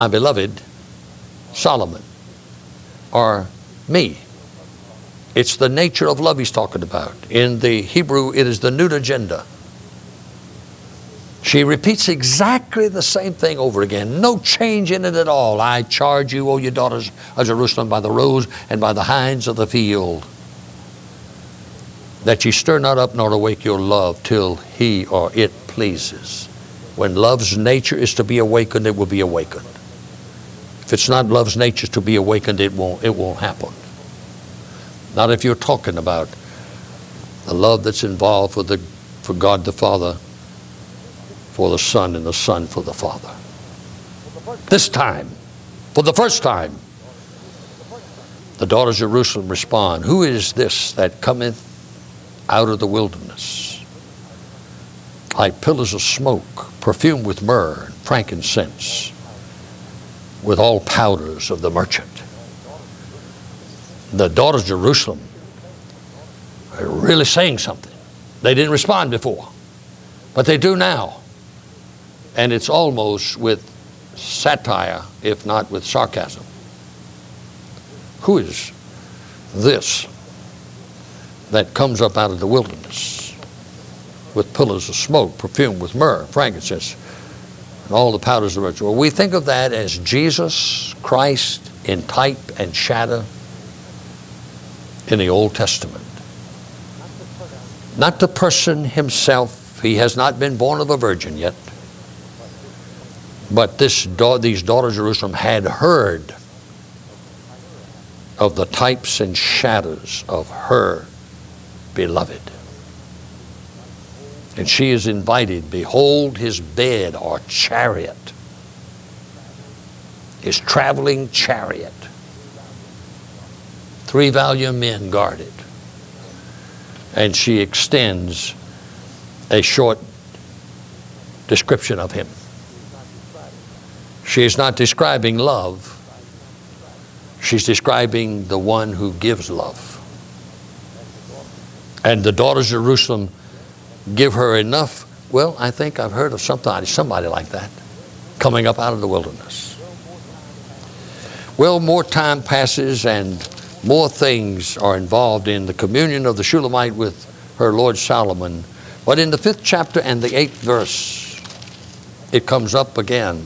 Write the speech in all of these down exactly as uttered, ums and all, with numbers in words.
my beloved Solomon, or me. It's the nature of love he's talking about. In the Hebrew, it is the Nut agenda. She repeats exactly the same thing over again. No change in it at all. I charge you, O ye daughters of Jerusalem, by the roes and by the hinds of the field, that ye stir not up nor awake your love till he or it pleases. When love's nature is to be awakened, it will be awakened. If it's not love's nature to be awakened, it won't, it won't happen. Not if you're talking about the love that's involved for, the, for God the Father, for the Son, and the Son for the Father. This time, for the first time, the daughters of Jerusalem respond, who is this that cometh out of the wilderness, like pillars of smoke, perfumed with myrrh and frankincense, with all powders of the merchant? The daughters of Jerusalem are really saying something. They didn't respond before, but they do now. And it's almost with satire, if not with sarcasm. Who is this that comes up out of the wilderness with pillars of smoke, perfumed with myrrh, frankincense, and all the powders of ritual? Well, we think of that as Jesus Christ in type and shadow in the Old Testament. Not the person himself. He has not been born of a virgin yet. But this, these daughters of Jerusalem had heard of the types and shadows of her beloved. And she is invited, behold his bed or chariot, his traveling chariot. Three valiant men guard it. And she extends a short description of him. She is not describing love. She's describing the one who gives love. And the daughters of Jerusalem give her enough. Well, I think I've heard of somebody, somebody like that coming up out of the wilderness. Well, more time passes and more things are involved in the communion of the Shulamite with her Lord Solomon. But in the fifth chapter and the eighth verse, it comes up again.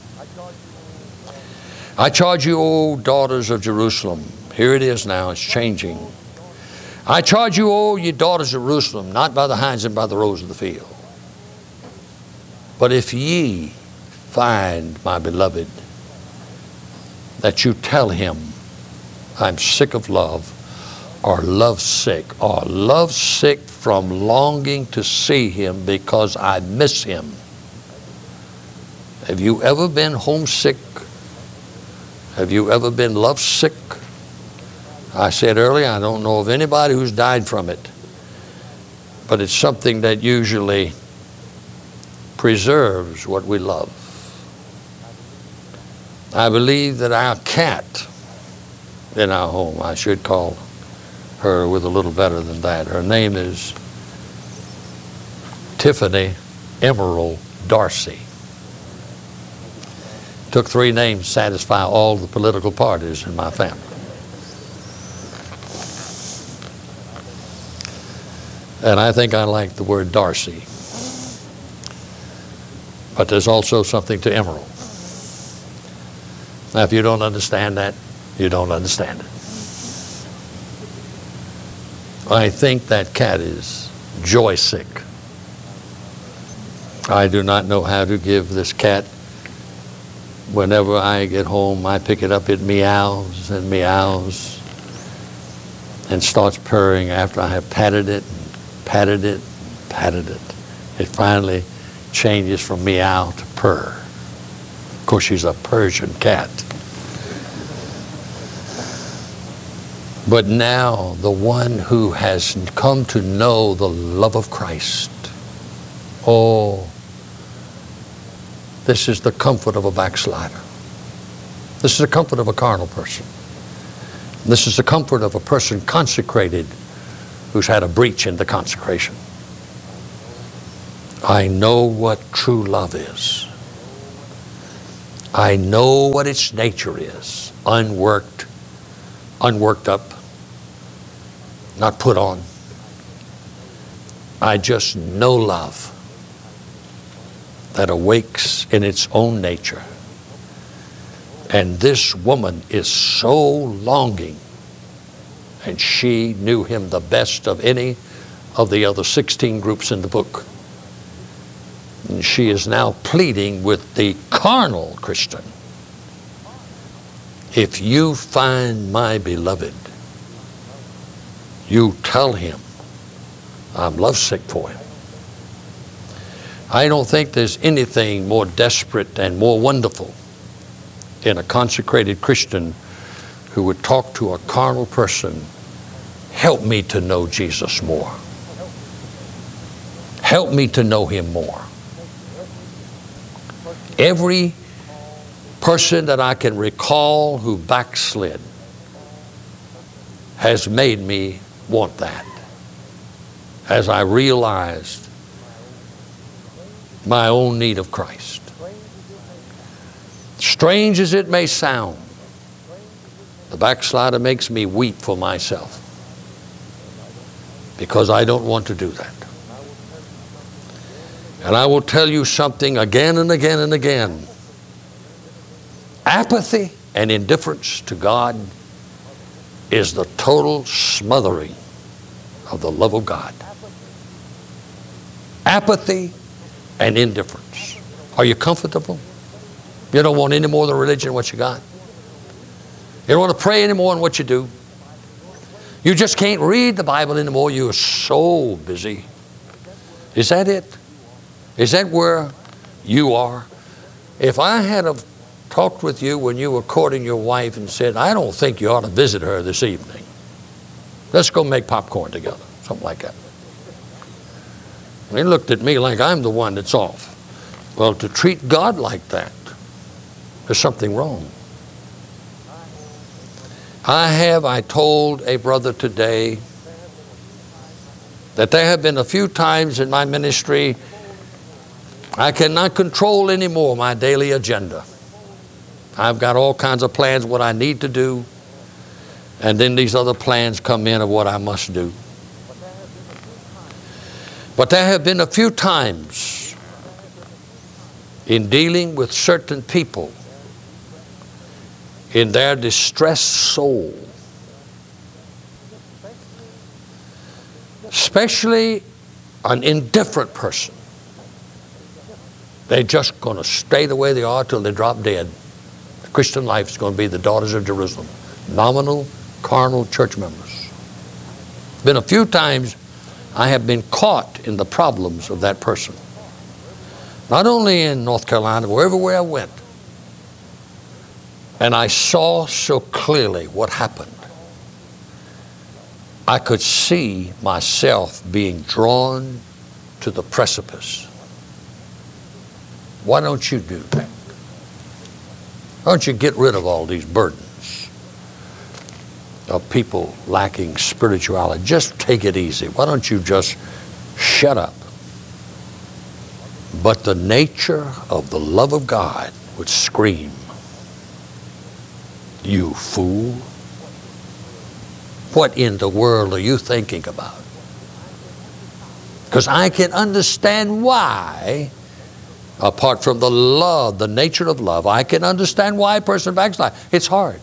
I charge you, O daughters of Jerusalem. Here it is now, it's changing. I charge you, O ye daughters of Jerusalem, not by the hinds and by the roes of the field. But if ye find my beloved, that you tell him, I'm sick of love, or love sick, or love sick from longing to see him because I miss him. Have you ever been homesick? Have you ever been lovesick? I said earlier, I don't know of anybody who's died from it, but it's something that usually preserves what we love. I believe that our cat in our home, I should call her with a little better than that. Her name is Tiffany Emerald Darcy. Took three names to satisfy all the political parties in my family. And I think I like the word Darcy. But there's also something to emerald. Now, if you don't understand that, you don't understand it. I think that cat is joy sick. I do not know how to give this cat. Whenever I get home, I pick it up, it meows and meows and starts purring after I have patted it, and patted it, and patted it. It finally changes from meow to purr. Of course, she's a Persian cat. But now, the one who has come to know the love of Christ, oh, this is the comfort of a backslider. This is the comfort of a carnal person. This is the comfort of a person consecrated who's had a breach in the consecration. I know what true love is. I know what its nature is. Unworked, unworked up, not put on. I just know love that awakes in its own nature. And this woman is so longing, and she knew him the best of any of the other sixteen groups in the book. And she is now pleading with the carnal Christian. If you find my beloved, you tell him I'm lovesick for him. I don't think there's anything more desperate and more wonderful in a consecrated Christian who would talk to a carnal person, help me to know Jesus more. Help me to know him more. Every person that I can recall who backslid has made me want that. As I realized my own need of Christ. Strange as it may sound, the backslider makes me weep for myself because I don't want to do that. And I will tell you something again and again and again. Apathy and indifference to God is the total smothering of the love of God. Apathy and indifference. Are you comfortable? You don't want any more than religion than what you got. You don't want to pray any more than what you do. You just can't read the Bible anymore. You're so busy. Is that it? Is that where you are? If I had have talked with you when you were courting your wife and said, I don't think you ought to visit her this evening. Let's go make popcorn together. Something like that. They looked at me like I'm the one that's off. Well, to treat God like that, there's something wrong. I have, I told a brother today that there have been a few times in my ministry I cannot control anymore my daily agenda. I've got all kinds of plans what I need to do, and then these other plans come in of what I must do. But there have been a few times in dealing with certain people in their distressed soul, especially an indifferent person. They're just going to stay the way they are till they drop dead. The Christian life is going to be the daughters of Jerusalem. Nominal, carnal church members. Been a few times I have been caught in the problems of that person. Not only in North Carolina, but everywhere I went. And I saw so clearly what happened. I could see myself being drawn to the precipice. Why don't you do that? Why don't you get rid of all these burdens of people lacking spirituality? Just take it easy. Why don't you just shut up? But the nature of the love of God would scream, you fool. What in the world are you thinking about? Because I can understand why, apart from the love, the nature of love, I can understand why a person backslides. It's hard.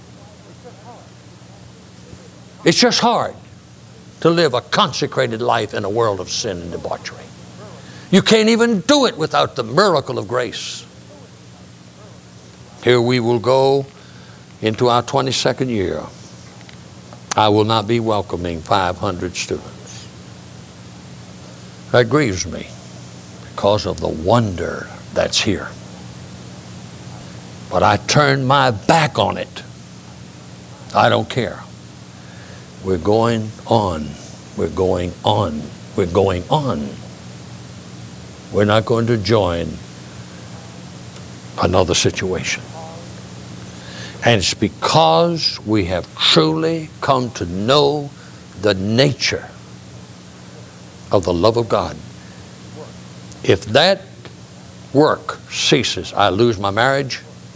It's just hard to live a consecrated life in a world of sin and debauchery. You can't even do it without the miracle of grace. Here we will go into our twenty-second year. I will not be welcoming five hundred students. That grieves me because of the wonder that's here. But I turned my back on it. I don't care. We're going on. We're going on. We're going on. We're not going to join another situation. And it's because we have truly come to know the nature of the love of God. If that work ceases, I lose my marriage,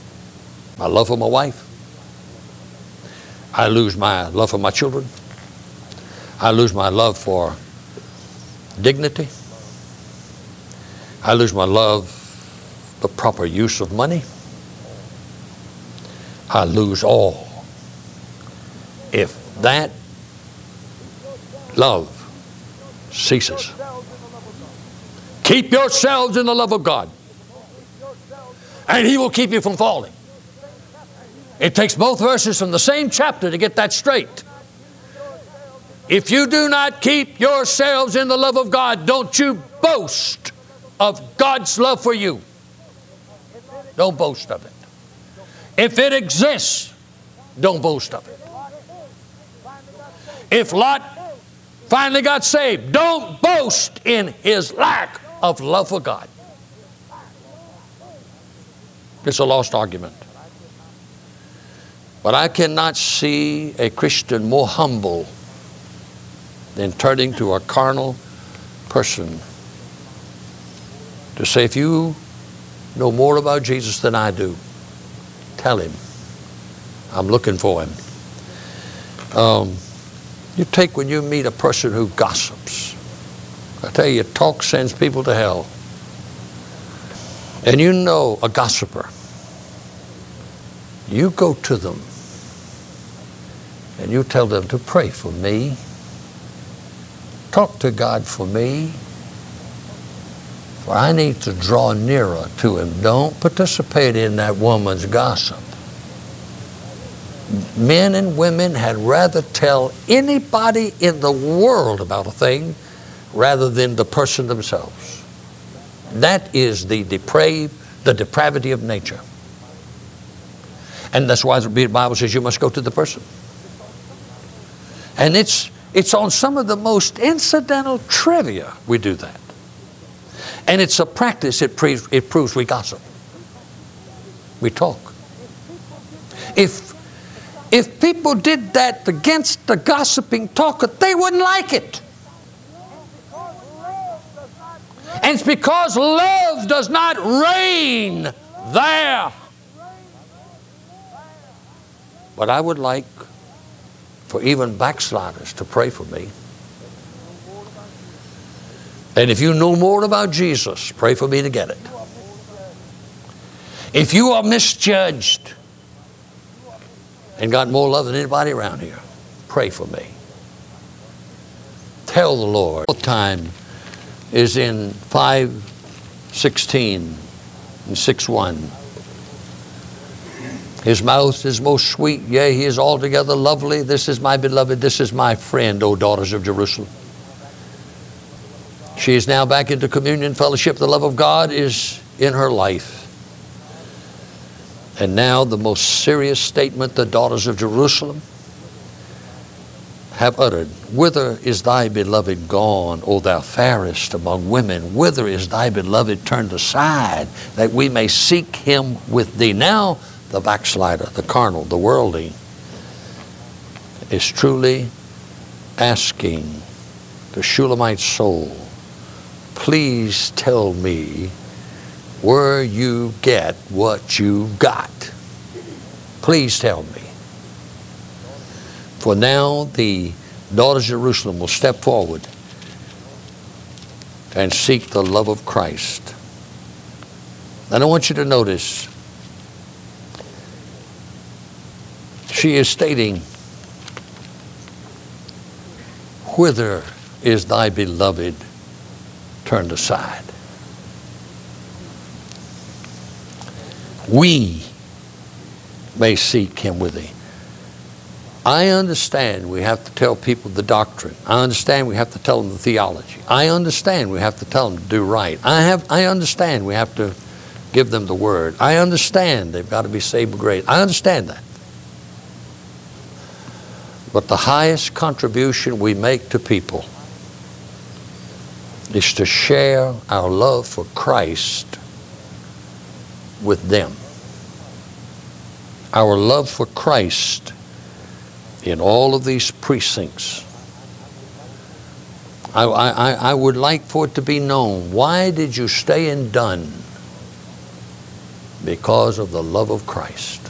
my love for my wife. I lose my love for my children. I lose my love for dignity. I lose my love for proper use of money. I lose all if that love ceases. Keep yourselves in the love of God, and He will keep you from falling. It takes both verses from the same chapter to get that straight. If you do not keep yourselves in the love of God, don't you boast of God's love for you. Don't boast of it. If it exists, don't boast of it. If Lot finally got saved, don't boast in his lack of love for God. It's a lost argument. But I cannot see a Christian more humble than turning to a carnal person to say, if you know more about Jesus than I do, tell him I'm looking for him. Um, you take when you meet a person who gossips. I tell you, talk sends people to hell. And you know a gossiper. You go to them and you tell them to pray for me. Talk to God for me. For I need to draw nearer to him. Don't participate in that woman's gossip. Men and women had rather tell anybody in the world about a thing rather than the person themselves. That is the depraved, the depravity of nature. And that's why the Bible says you must go to the person. And it's it's on some of the most incidental trivia we do that. And it's a practice, it, pre- it proves we gossip. We talk. If, if people did that against the gossiping talker, they wouldn't like it. And it's because love does not reign there. But I would like for even backsliders to pray for me. And if you know more about Jesus, pray for me to get it. If you are misjudged and got more love than anybody around here, pray for me. Tell the Lord. Time is in five sixteen and six one. His mouth is most sweet, yea, he is altogether lovely. This is my beloved, this is my friend, O daughters of Jerusalem. She is now back into communion, fellowship. The love of God is in her life. And now the most serious statement the daughters of Jerusalem have uttered. Whither is thy beloved gone, O thou fairest among women? Whither is thy beloved turned aside, that we may seek him with thee? Now the backslider, the carnal, the worldly, is truly asking the Shulamite soul, please tell me where you get what you got. Please tell me. For now the daughters of Jerusalem will step forward and seek the love of Christ. And I want you to notice, she is stating, whither is thy beloved turned aside? We may seek him with thee. I understand we have to tell people the doctrine. I understand we have to tell them the theology. I understand we have to tell them to do right. I have. I understand we have to give them the word. I understand they've got to be saved by grace. I understand that. But the highest contribution we make to people is to share our love for Christ with them. Our love for Christ in all of these precincts. I, I, I would like for it to be known, why did you stay in Dunn? Because of the love of Christ.